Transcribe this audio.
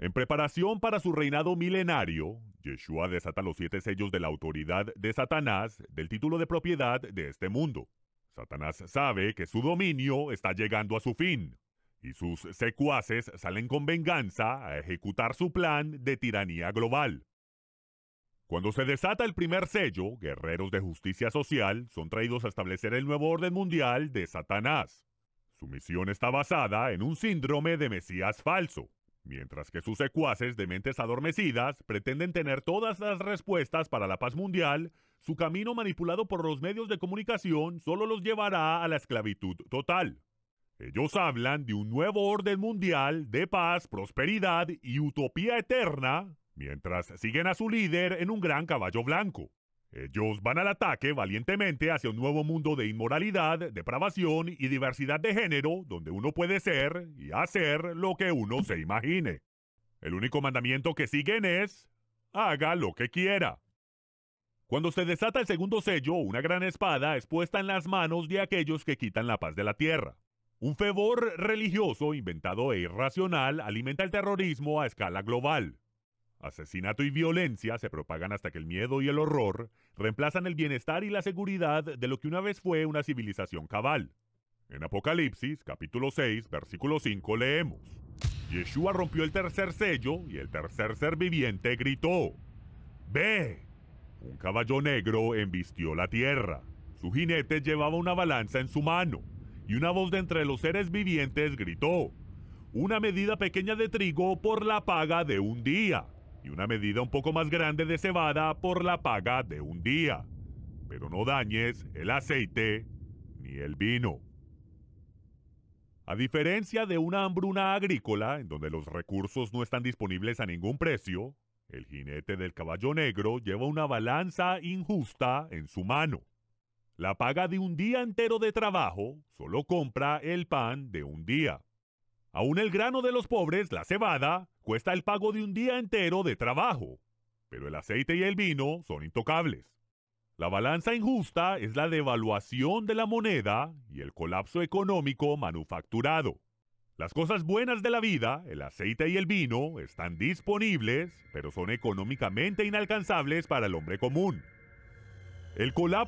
En preparación para su reinado milenario, Yeshua desata los 7 sellos de la autoridad de Satanás del título de propiedad de este mundo. Satanás sabe que su dominio está llegando a su fin, y sus secuaces salen con venganza a ejecutar su plan de tiranía global. Cuando se desata el primer sello, guerreros de justicia social son traídos a establecer el nuevo orden mundial de Satanás. Su misión está basada en un síndrome de Mesías falso, mientras que sus secuaces de mentes adormecidas pretenden tener todas las respuestas para la paz mundial. Su camino manipulado por los medios de comunicación solo los llevará a la esclavitud total. Ellos hablan de un nuevo orden mundial de paz, prosperidad y utopía eterna, mientras siguen a su líder en un gran caballo blanco. Ellos van al ataque valientemente hacia un nuevo mundo de inmoralidad, depravación y diversidad de género, donde uno puede ser y hacer lo que uno se imagine. El único mandamiento que siguen es: haga lo que quiera. Cuando se desata el segundo sello, una gran espada es puesta en las manos de aquellos que quitan la paz de la tierra. Un fervor religioso inventado e irracional alimenta el terrorismo a escala global. Asesinato y violencia se propagan hasta que el miedo y el horror reemplazan el bienestar y la seguridad de lo que una vez fue una civilización cabal. En Apocalipsis, capítulo 6, versículo 5, leemos: Yeshua rompió el tercer sello y el tercer ser viviente gritó: ¡Ve! Un caballo negro embistió la tierra. Su jinete llevaba una balanza en su mano, y una voz de entre los seres vivientes gritó: una medida pequeña de trigo por la paga de un día, y una medida un poco más grande de cebada por la paga de un día. Pero no dañes el aceite ni el vino. A diferencia de una hambruna agrícola, en donde los recursos no están disponibles a ningún precio, el jinete del caballo negro lleva una balanza injusta en su mano. La paga de un día entero de trabajo solo compra el pan de un día. Aún el grano de los pobres, la cebada, cuesta el pago de un día entero de trabajo, pero el aceite y el vino son intocables. La balanza injusta es la devaluación de la moneda y el colapso económico manufacturado. Las cosas buenas de la vida, el aceite y el vino, están disponibles, pero son económicamente inalcanzables para el hombre común. El colapso